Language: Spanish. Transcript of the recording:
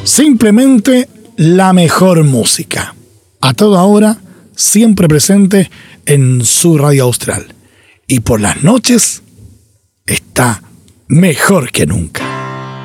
Simplemente la mejor música. A toda hora, siempre presente en su radio austral. Y por las noches está mejor que nunca.